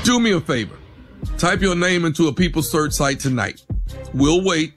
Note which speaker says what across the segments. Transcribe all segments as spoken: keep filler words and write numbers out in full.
Speaker 1: Do me a favor. Type your name into a People search site tonight. We'll wait.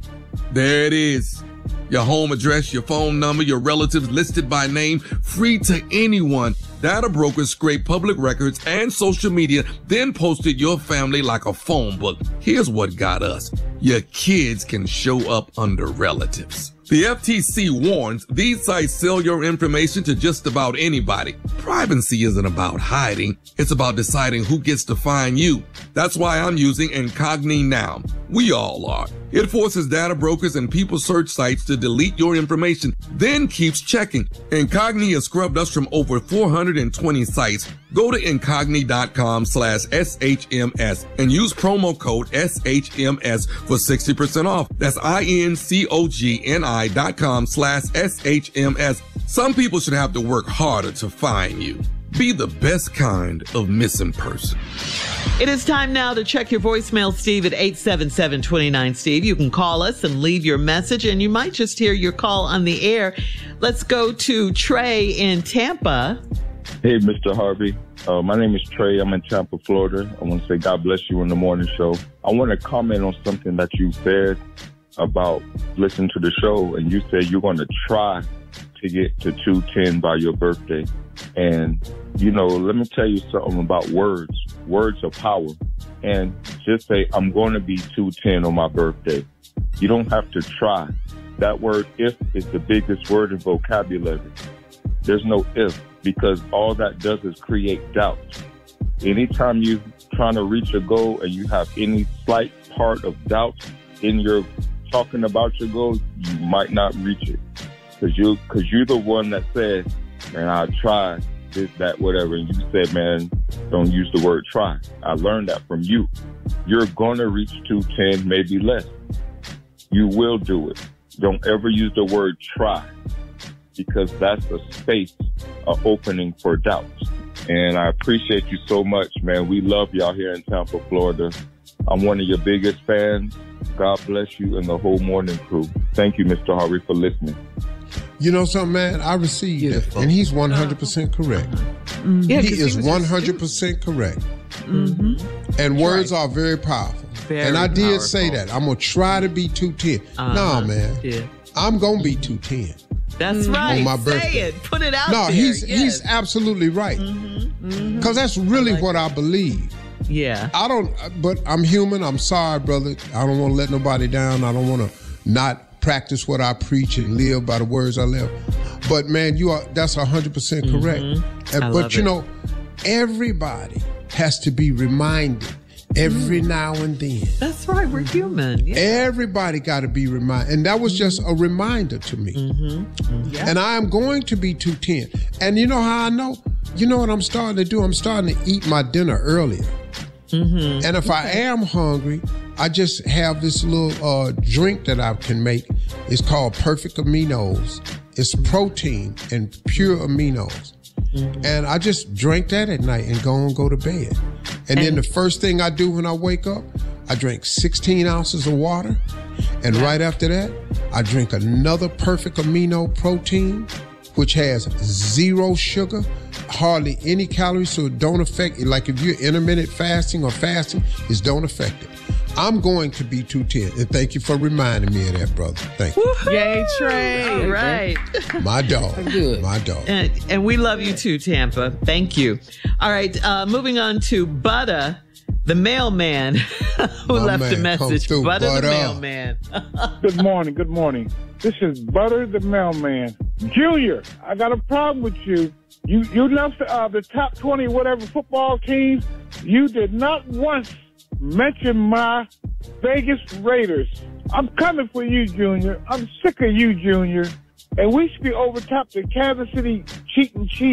Speaker 1: There it is. Your home address, your phone number, your relatives listed by name, free to anyone. Data brokers scrape public records and social media, then posted your family like a phone book. Here's what got us. Your kids can show up under relatives. The F T C warns these sites sell your information to just about anybody. Privacy isn't about hiding. It's about deciding who gets to find you. That's why I'm using Incogni now. We all are. It forces data brokers and people search sites to delete your information, then keeps checking. Incogni has scrubbed us from over four hundred twenty sites. Go to incogni.com slash SHMS and use promo code S H M S for sixty percent off. That's I-N-C-O-G-N-I dot com slash S H M S. Some people should have to work harder to find you. Be the best kind of missing person.
Speaker 2: It is time now to check your voicemail, Steve, at eight seven seven, two nine, Steve. You can call us and leave your message, and you might just hear your call on the air. Let's go to Trey in Tampa.
Speaker 3: Hey, Mister Harvey. Uh, my name is Trey. I'm in Tampa, Florida. I want to say God bless you on the morning show. I want to comment on something that you said about listening to the show, and you said you're going to try to get to two ten by your birthday. And, you know, let me tell you something about words. Words are power. And just say, I'm going to be two ten on my birthday. You don't have to try. That word if is the biggest word in vocabulary. There's no if, because all that does is create doubt. Anytime you're trying to reach a goal and you have any slight part of doubt in your talking about your goal, you might not reach it. Because you, cause you're the one that said, man, I tried this, that, whatever. And you said, man, don't use the word try. I learned that from you. You're going to reach two ten, maybe less. You will do it. Don't ever use the word try, because that's a space, an opening for doubt. And I appreciate you so much, man. We love y'all here in Tampa, Florida. I'm one of your biggest fans. God bless you and the whole morning crew. Thank you, Mister Harvey, for listening.
Speaker 4: You know something, man? I received it, and he's one hundred percent correct.
Speaker 2: Mm-hmm. Yeah,
Speaker 4: he is he one hundred percent correct.
Speaker 2: Mm-hmm.
Speaker 4: And words right. are very powerful. Very and I did
Speaker 2: powerful.
Speaker 4: say that. I'm going to try to be two ten. Uh-huh. No, man. Yeah. I'm going to be two ten.
Speaker 2: That's right.
Speaker 4: On my
Speaker 2: Say
Speaker 4: birthday.
Speaker 2: it. Put it out
Speaker 4: no,
Speaker 2: there.
Speaker 4: No, he's,
Speaker 2: yes.
Speaker 4: he's absolutely right. Because mm-hmm. mm-hmm. that's really like what that. I believe.
Speaker 2: Yeah.
Speaker 4: I don't, but I'm human. I'm sorry, brother. I don't want to let nobody down. I don't want to not practice what I preach and live by the words I live. But man, you are, that's one hundred percent correct. Mm-hmm. And, but you it. know, everybody has to be reminded every mm-hmm. now and then.
Speaker 2: That's right. We're human. Yeah.
Speaker 4: Everybody got to be reminded. And that was just a reminder to me.
Speaker 2: Mm-hmm. Mm-hmm. Yeah.
Speaker 4: And I am going to be two ten. And you know how I know? You know what I'm starting to do? I'm starting to eat my dinner earlier. Mm-hmm. And if okay. I am hungry, I just have this little uh, drink that I can make. It's called Perfect Aminos. It's protein and pure aminos. Mm-hmm. And I just drink that at night and go and go to bed. And, and then the first thing I do when I wake up, I drink sixteen ounces of water. And yeah. right after that, I drink another Perfect Amino protein, which has zero sugar, hardly any calories, so it don't affect it. Like if you're intermittent fasting or fasting, it don't affect it. I'm going to be two ten, and thank you for reminding me of that, brother. Thank you.
Speaker 2: Woo-hoo! Yay, Trey. All right.
Speaker 4: My dog. Good. My dog.
Speaker 2: And, and we love you too, Tampa. Thank you. All right, uh, moving on to Butter, the mailman, who
Speaker 4: My
Speaker 2: left
Speaker 4: man,
Speaker 2: a message.
Speaker 4: through,
Speaker 2: Butter,
Speaker 4: Butter,
Speaker 2: the mailman.
Speaker 5: Good morning. Good morning. This is Butter, the mailman. Junior, I got a problem with you. You you left uh, the top twenty whatever football teams. You did not once mention my Vegas Raiders. I'm coming for you, Junior. I'm sick of you, Junior. And we should be over top the Kansas City cheating cheese.